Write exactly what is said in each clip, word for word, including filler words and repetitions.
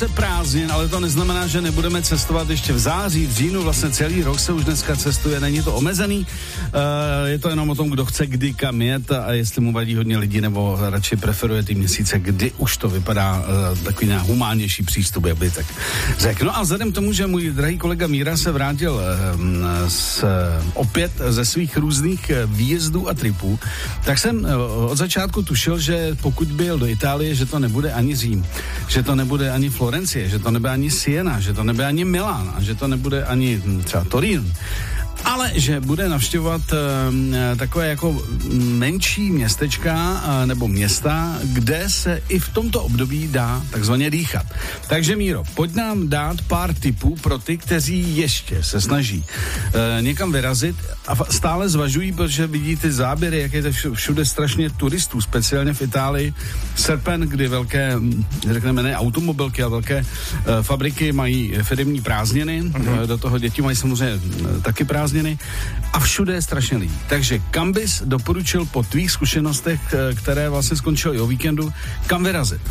prázdnin, ale to neznamená, že nebudeme cestovat ještě v září, v říjnu, vlastně celý rok se už dneska cestuje, není to omezený, uh, je to jenom o tom, kdo chce kdy kam jet a jestli mu vadí hodně lidí, nebo radši preferuje ty měsíce, kdy už to vypadá uh, takový humánnější přístup, jak by tak řekl. No a vzhledem k tomu, že můj drahý kolega Míra se vrátil uh, s, uh, opět ze svých různých uh, výjezdů a tripů, tak jsem uh, od začátku tušil, že pokud by jel do Itálie, že to nebude ani Řím, že to nebude ani Florencie, že to nebude ani Siena, že to nebude ani Milán a že to nebude ani třeba Turín, ale že bude navštěvovat e, takové jako menší městečka e, nebo města, kde se i v tomto období dá takzvaně dýchat. Takže Míro, pojď nám dát pár tipů pro ty, kteří ještě se snaží e, někam vyrazit a stále zvažují, protože vidí ty záběry, jak je to všude strašně turistů, speciálně v Itálii. Srpen, kdy velké, řekneme ne automobilky, ale velké e, fabriky mají firemní prázdniny, uh-huh. do toho děti mají samozřejmě taky prázdniny. A všude je strašně lidí. Takže kam bys doporučil po tvých zkušenostech, které vlastně skončily o víkendu, kam vyrazit?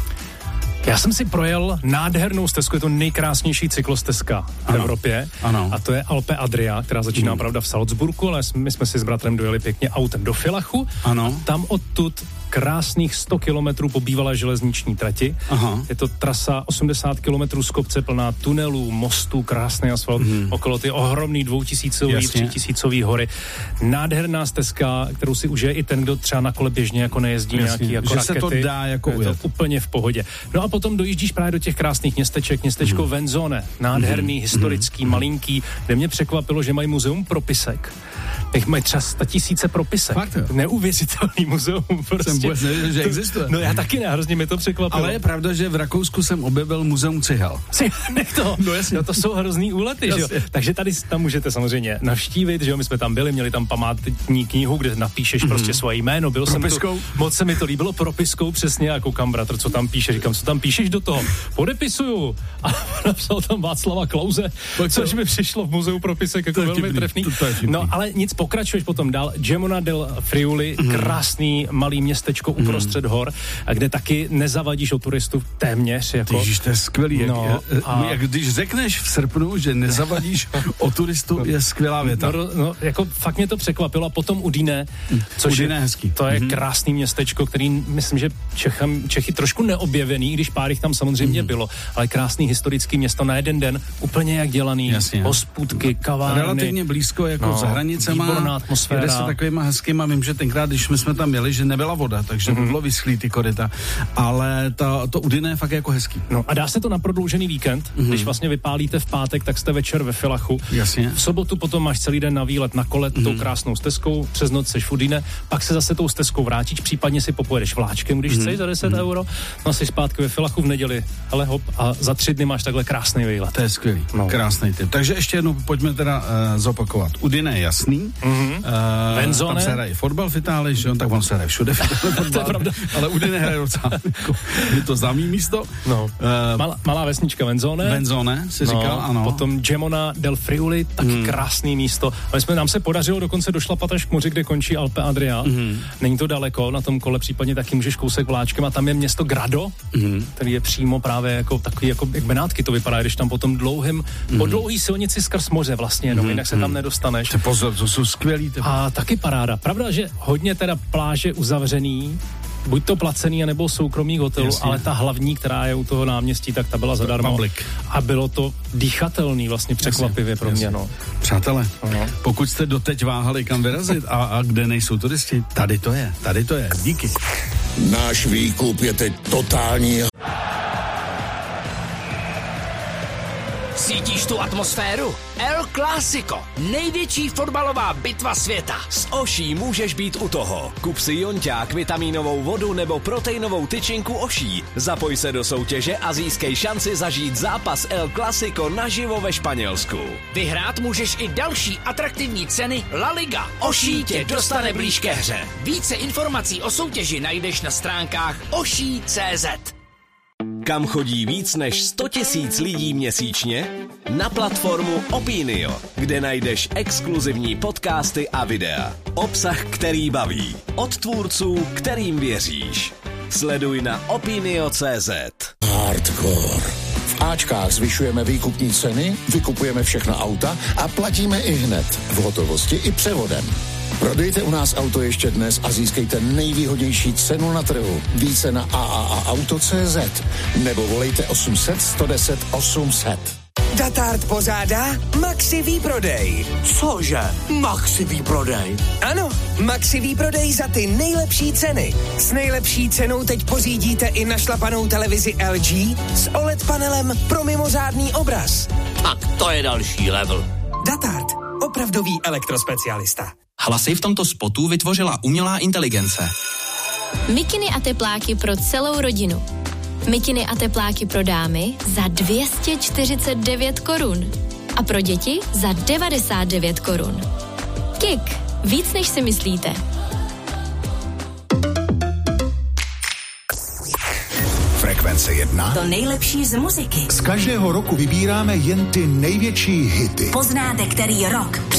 Já jsem si projel nádhernou stezku, je to nejkrásnější cyklostezka v ano. Evropě. Ano. A to je Alpe Adria, která začíná mm. pravda v Salzburgu, ale my jsme si s bratrem dojeli pěkně autem do Villachu. Ano. A tam odtud krásných sto kilometrů po bývalé železniční trati. Aha. Je to trasa osmdesát kilometrů z kopce plná tunelů, mostů, krásný asfalt, mm. okolo ty ohromný dvoutisícový, třítisícový hory. Nádherná stezka, kterou si užije i ten, kdo třeba na kole běžně jako nejezdí Jasně. nějaký jako že rakety. se to dá jako ujet. To úplně v pohodě. No a potom dojíždíš právě do těch krásných městeček, městečko mm. Venzone, nádherný, mm. historický, mm. malinký, kde mě překvapilo, že mají muzeum propisek. Jak mají třeba statisíce propisek. Fakt, jo? Neuvěřitelný muzeum. Prostě. Jsem vůbec nevěděl, že existuje. No já taky ne, hrozně mi to překvapilo. Ale je pravda, že v Rakousku jsem objevil muzeum cihel. Nech to. No jasně. No to jsou hrozný úlety, že jo. Takže tady tam můžete samozřejmě navštívit, že jo, my jsme tam byli, měli tam památní knihu, kde napíšeš mm-hmm. prostě svoje jméno. Byl propiskou? Jsem tu, moc se mi to líbilo, propiskou přesně, a koukám, bratr, co tam píše, říkám, co tam píšeš do toho? Podepisuju. A napsal tam Václava Klause, což mi přišlo v muzeu propisek jako velmi vtipný, trefný. No ale nic, pokračuješ potom dál. Gemona del Friuli, mm. krásný malý městečko uprostřed mm. hor, kde taky nezavadíš o turistů téměř. Jako. Ježíš, to je skvělý. No, jak, a... jak když řekneš v srpnu, že nezavadíš o turistu, je skvělá věta. No, no, jako fakt mě to překvapilo. A potom Udine, což Udine je, hezký. To je mm. krásný městečko, který myslím, že Čecham, Čechy trošku neobjevený, když pár jich tam samozřejmě mm. bylo, ale krásný historický město na jeden den, úplně jak dělaný. Jasně. Hospůdky, kavárny. Relativně blízko jako no, za hranicema. Výborná atmosféra. Jede se takovýma hezkýma, vím, že tenkrát, když my jsme tam jeli, že nebyla voda, takže mm-hmm. bylo vyschlý ty koryta, ale ta, to Udine je fakt jako hezký. No a dá se to na prodloužený víkend, mm-hmm. když vlastně vypálíte v pátek, tak jste večer ve Villachu. Jasně. V sobotu potom máš celý den na výlet na kole mm-hmm. tou krásnou stezkou, přes noc seš v Udine, pak se zase tou stezkou vrátíš, případně si popojedeš vláčkem, když mm-hmm. chceš za deset mm-hmm. euro, no jsi zpátky ve Villachu v neděli, ale hop, a za tři dny máš takhle krásný výlet. To je skvělý, no. Krásný tip. Takže ještě jednou pojďme teda uh, zopakovat. Udine je jasný. Mm-hmm. Uh, Venzone. Tam se hraje fotbal v Itálii, že on, tak on se hraje všude. To je pravda. Ale Udine hraje docela. Je to známý místo. No. Uh, malá, malá vesnička Venzone. Venzone, si no, říkal, ano. Potom Gemona del Friuli, taky mm. krásný místo. Ale jsme, nám se podařilo dokonce došlapat až k moři, kde končí Alpe Adria. Mm. Není to daleko, na tom kole případně taky můžeš kousek vláčkem a tam je město Grado, mm. který je přímo právě jako takový, jako jak Benátky to vypadá, když tam po tom dlouhém, mm. po dlouhý silnici skrz moře vlastně jenom, mm. jinak se tam nedostaneš. To pozor, to jsou skvělý. Ty... A taky paráda. Pravda, že hodně teda pláže uzavřený, buď to placený, anebo soukromý hotel, jasně. Ale ta hlavní, která je u toho náměstí, tak ta byla zadarmo. Public. A bylo to dýchatelný vlastně překvapivě jasně, pro mě. No. Přátelé, ano. Pokud jste doteď váhali kam vyrazit a, a kde nejsou turisti, tady to je, tady to je. Díky. Náš výkup je teď totální. Cítíš tu atmosféru? El Clásico, největší fotbalová bitva světa. S Oší můžeš být u toho. Kup si jonťák, vitamínovou vodu nebo proteinovou tyčinku Oší. Zapoj se do soutěže a získej šanci zažít zápas El Clásico naživo ve Španělsku. Vyhrát můžeš i další atraktivní ceny La Liga. Oší tě dostane blíž ke hře. Více informací o soutěži najdeš na stránkách oší tečka cé zet. Kam chodí víc než sto tisíc lidí měsíčně? Na platformu Opinio, kde najdeš exkluzivní podcasty a videa. Obsah, který baví. Od tvůrců, kterým věříš. Sleduj na opinio tečka cé zet. Hardcore. V Ačkách zvyšujeme výkupní ceny, vykupujeme všechna auta a platíme i hned, v hotovosti i převodem. Prodejte u nás auto ještě dnes a získejte nejvýhodnější cenu na trhu. Více na a a a auto tečka cé zet nebo volejte osm set, sto deset, osm set. Datard pořádá Maxi výprodej. Cože? Maxi výprodej? Ano, Maxi výprodej za ty nejlepší ceny. S nejlepší cenou teď pořídíte i našlapanou televizi L G s O L E D panelem pro mimořádný obraz. Tak to je další level. Datard, opravdový elektrospecialista. Hlasy v tomto spotu vytvořila umělá inteligence. Mikiny a tepláky pro celou rodinu. Mikiny a tepláky pro dámy za dvě stě čtyřicet devět korun a pro děti za devadesát devět korun. Kik, víc než si myslíte. Frekvence jedna. To nejlepší z muziky. Z každého roku vybíráme jen ty největší hity. Poznáte, který rok